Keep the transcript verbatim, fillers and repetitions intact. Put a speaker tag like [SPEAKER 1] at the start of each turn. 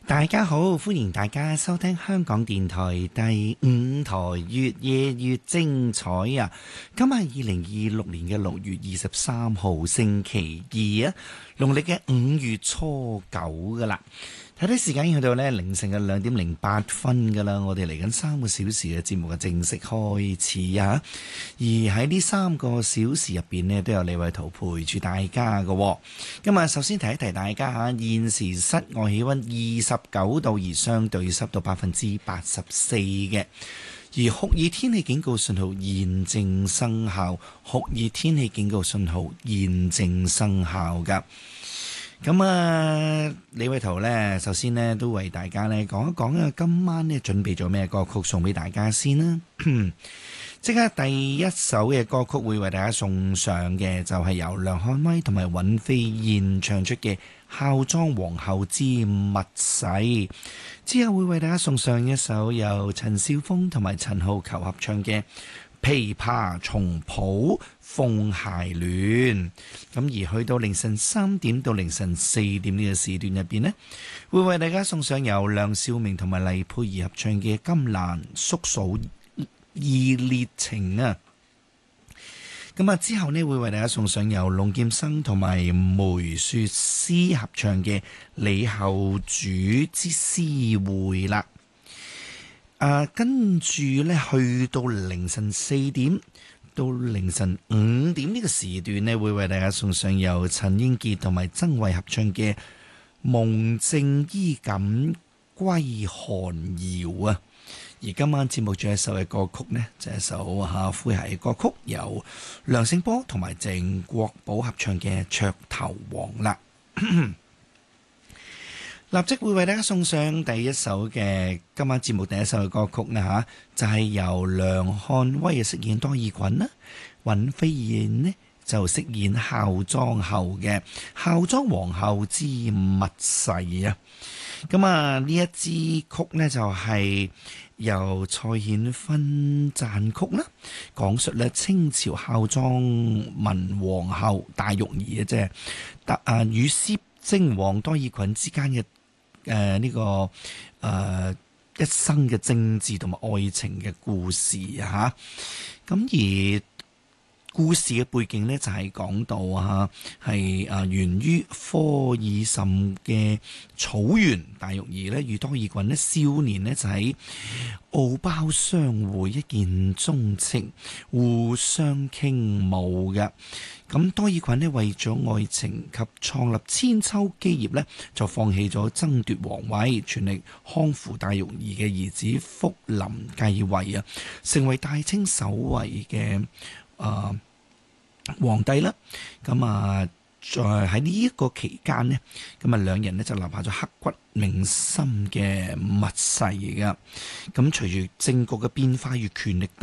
[SPEAKER 1] 大家好，歡迎大家收聽香港電台第五台越夜越精彩啊！今日係二零二六年嘅六月二十三號星期二啊，農曆嘅五月初九噶啦。睇睇時間已經去到咧凌晨嘅兩點零八分噶啦，我哋嚟緊三個小時嘅節目嘅正式開始啊！而喺呢三個小時入邊呢，都有李偉圖陪住大家嘅。今日首先提一提大家吓，現時室外氣溫二十九度，而相對濕度百分之八十四嘅。而酷熱天氣警告信號現正生效，酷熱天氣警告信號現正生效噶。咁啊，李偉圖呢，首先呢都為大家呢講一講啊，今晚呢準備咗咩歌曲送俾大家先啦。即刻第一首嘅歌曲會為大家送上嘅就係由梁漢威同埋尹飛燕唱出嘅《孝莊皇后之密誓》，之後會為大家送上一首由陳少峰同埋陳浩球合唱嘅琵琶松譜鳳偕戀。咁而去到凌晨三點到凌晨四點呢個時段入邊呢，會為大家送上由梁少明同埋黎佩儀合唱嘅金蘭叔嫂意烈情啊。咁啊之後呢，會為大家送上由龍劍生同埋梅雪詩合唱嘅李後主之詩會啦。啊，跟住呢，去到凌晨四點到凌晨五點呢個時段呢，會為大家送上由陳英傑同埋曾慧合唱嘅《夢正衣錦歸寒窯》啊。而今晚節目最後一首嘅歌曲呢，就係一首啊詼諧嘅歌曲，由梁醒波同埋鄭國寶合唱嘅《雀頭王》啦。立即會為大家送上第一首嘅今晚節目第一首嘅歌曲呢吓，就係、是、由梁漢威嘅飾演多爾袞啦，尹飛燕呢就飾演孝莊后嘅《孝莊皇后之密誓》啊。咁啊呢一支曲呢，就係、是、由蔡衍芬撰曲啦，講述咧清朝孝莊文皇后大玉兒啊，即係特啊與攝政王多爾袞之間嘅誒呢個誒、呃、一生嘅政治同埋愛情嘅故事啊。咁而故事嘅背景呢，就係講到啊，係啊源於科爾沁嘅草原，大玉兒呢與多爾袞呢少年呢就喺敖包相會，一見鍾情，互相傾慕嘅。咁多爾袞呢為咗愛情及創立千秋基業呢，就放棄咗爭奪皇位，全力康扶大玉兒嘅兒子福臨繼位啊，成為大清首位嘅啊、呃，皇帝啦。咁啊，在喺呢一個期間呢，咁啊兩人呢就立下咗刻骨銘心嘅密誓噶。咁隨住政局嘅變化與權力